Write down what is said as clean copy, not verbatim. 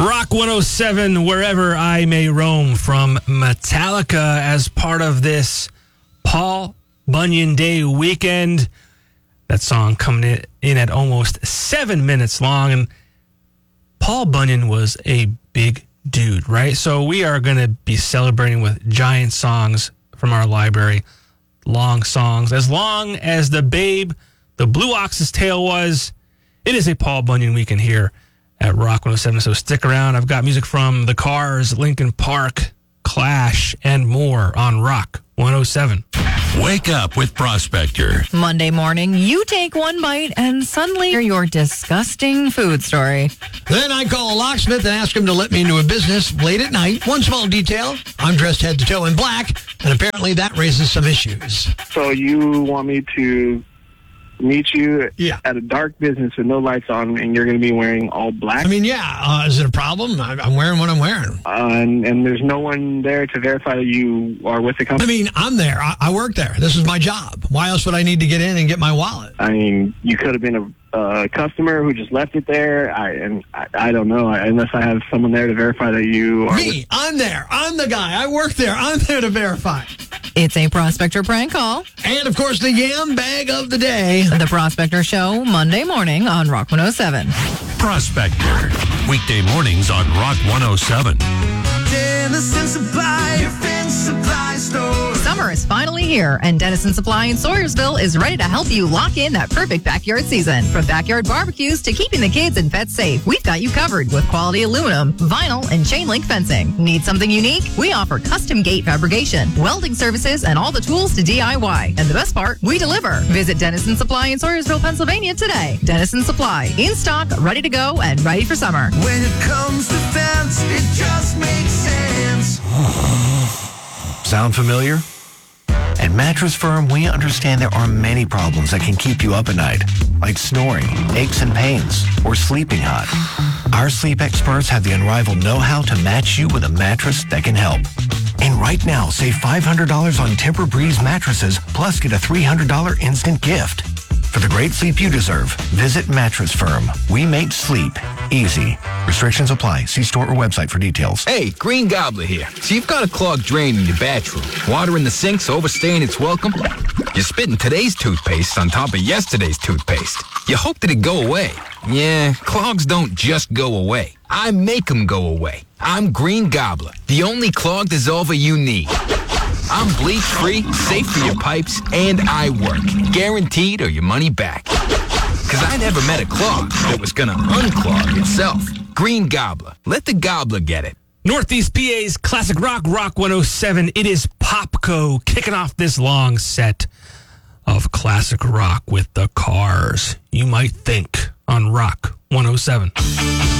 Rock 107, Wherever I May Roam from Metallica as part of this Paul Bunyan Day weekend. That song coming in at almost 7 minutes long. And Paul Bunyan was a big dude, right? So we are going to be celebrating with giant songs from our library. Long songs. As long as the Babe, the Blue Ox's Tale was, it is a Paul Bunyan weekend here at Rock 107. So stick around. I've got music from The Cars, Linkin Park, Clash, and more on Rock 107. Wake up with Prospector. Monday morning, you take one bite and suddenly you're your disgusting food story. Then I call a locksmith and ask him to let me into a business late at night. One small detail, I'm dressed head to toe in black, and apparently that raises some issues. So you want me to meet you at a dark business with no lights on, and you're going to be wearing all black? I mean, is it a problem? I'm wearing what I'm wearing. And there's no one there to verify that you are with the company? I mean, I'm there. I work there. This is my job. Why else would I need to get in and get my wallet? I mean, you could have been a customer who just left it there. I don't know, unless I have someone there to verify that you are. Me, I'm there. I'm the guy. I work there. I'm there to verify. It's a Prospector prank call. And, of course, the yam bag of the day. The Prospector Show, Monday morning on Rock 107. Prospector. Weekday mornings on Rock 107. Dennison Supply, your fence supply store. Summer is finally here, and Dennison Supply in Sawyerville is ready to help you lock in that perfect backyard season. From backyard barbecues to keeping the kids and pets safe, we've got you covered with quality aluminum, vinyl, and chain link fencing. Need something unique? We offer custom gate fabrication, welding services, and all the tools to DIY. And the best part, we deliver. Visit Dennison Supply in Sawyerville, Pennsylvania today. Dennison Supply, in stock, ready to go, and ready for summer. When it comes to fence, it just makes sense. Sound familiar? At Mattress Firm, we understand there are many problems that can keep you up at night, like snoring, aches and pains, or sleeping hot. Our sleep experts have the unrivaled know-how to match you with a mattress that can help. And right now, save $500 on Tempur-Breeze mattresses, plus get a $300 instant gift. For the great sleep you deserve, visit Mattress Firm. We make sleep easy. Restrictions apply. See store or website for details. Hey, Green Gobbler here. So you've got a clogged drain in your bathroom. Water in the sink's overstaying its welcome. You're spitting today's toothpaste on top of yesterday's toothpaste. You hope that it go away. Yeah, clogs don't just go away. I make them go away. I'm Green Gobbler, the only clog dissolver you need. I'm bleach-free, safe for your pipes, and I work. Guaranteed or your money back. Because I never met a clog that was going to unclog itself. Green Gobbler. Let the gobbler get it. Northeast PA's Classic Rock, Rock 107. It is Popco kicking off this long set of classic rock with The Cars. You might think on Rock 107.